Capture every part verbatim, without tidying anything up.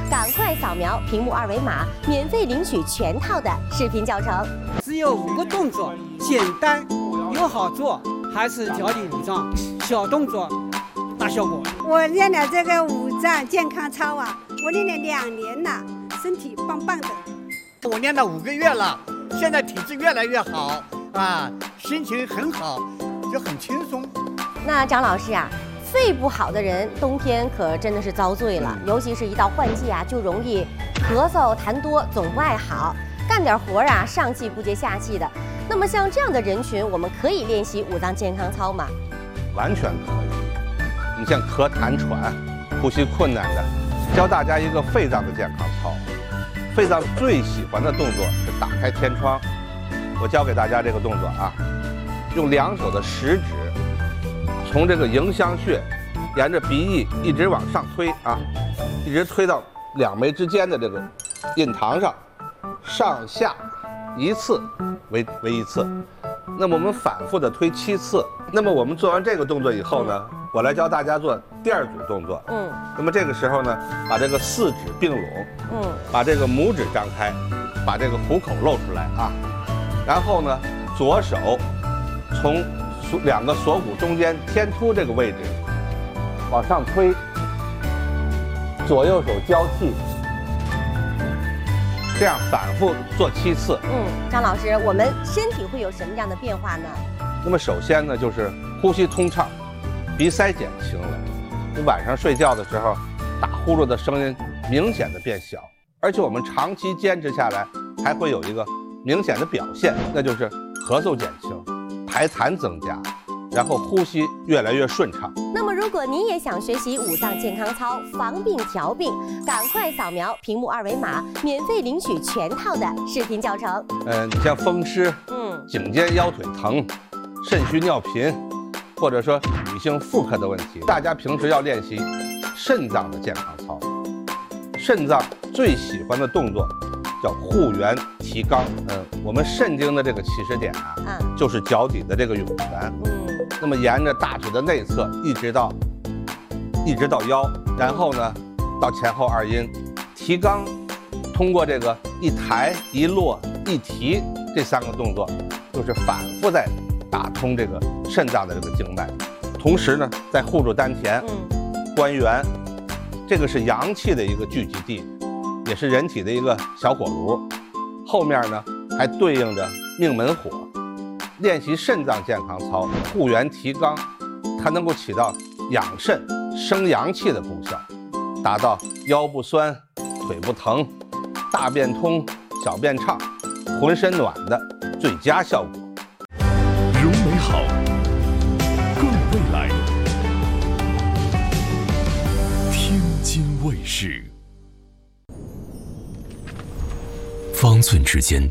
赶快扫描屏幕二维码，免费领取全套的视频教程。 只有五个动作，简单又好做，还是脚底五脏，小动作大效果。 我练了这个五脏健康操啊，我练了两年了，身体棒棒的。 我练了五个月了，现在体质越来越好啊，心情很好，就很轻松。 那张老师啊，肺不好的人冬天可真的是遭罪了，尤其是一到换季啊，就容易咳嗽、痰多，总不爱好，干点活啊上气不接下气的。那么像这样的人群，我们可以练习五脏健康操吗？ 完全可以。你像咳痰喘、呼吸困难的，教大家一个肺脏的健康操。肺脏最喜欢的动作是打开天窗。我教给大家这个动作啊，用两手的食指从这个迎香穴沿着鼻翼一直往上推啊，一直推到两眉之间的这个印堂上，上下一次为为一次。那么我们反复的推七次。那么我们做完这个动作以后呢，我来教大家做第二组动作。嗯。那么这个时候呢，把这个四指并拢，嗯，把这个拇指张开，把这个虎口露出来啊。然后呢，左手从两个锁骨中间天突这个位置往上推，左右手交替，这样反复做七次。 嗯，张老师，我们身体会有什么样的变化呢？ 那么首先呢，就是呼吸通畅，鼻塞减轻了。你晚上睡觉的时候，打呼噜的声音明显的变小，而且我们长期坚持下来，还会有一个明显的表现，那就是咳嗽减轻，排痰增加，然后呼吸越来越顺畅。 那么如果您也想学习五脏健康操，防病调病，赶快扫描屏幕二维码，免费领取全套的视频教程。 嗯，你像风湿，嗯，颈肩腰腿疼，肾虚尿频，或者说女性妇科的问题，大家平时要练习肾脏的健康操。肾脏最喜欢的动作叫护元提肛。嗯，我们肾经的这个起始点啊，嗯，就是脚底的这个涌泉。嗯，那么沿着大腿的内侧一直到一直到腰，然后呢到前后二阴。提肛通过这个一抬一落一提这三个动作，就是反复在打通这个肾脏的这个经脉，同时呢在护住丹田、嗯、关元，这个是阳气的一个聚集地，也是人体的一个小火炉。后面呢还对应着命门火。练习肾脏健康操，护元提肛，它能够起到养肾生阳气的功效，达到腰不酸、腿不疼、大便通、小便畅、浑身暖的最佳效果。 如美好，更未来。天津卫视。方寸之间，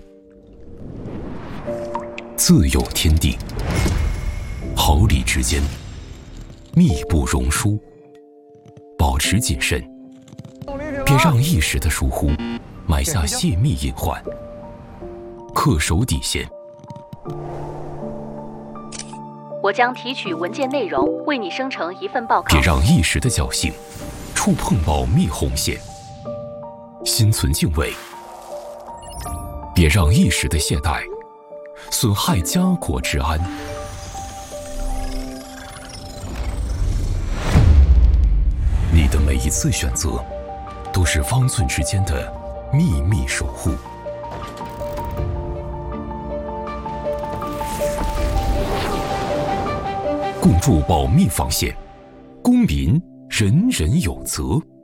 自有天地；毫厘之间，密不容疏。保持谨慎，别让一时的疏忽埋下泄密隐患。恪守底线。 我将提取文件内容，为你生成一份报告。 别让一时的侥幸触碰保密红线。心存敬畏，别让一时的懈怠损害家国之安。你的每一次选择，都是方寸之间的秘密守护。共筑保密防线，公民人人有责。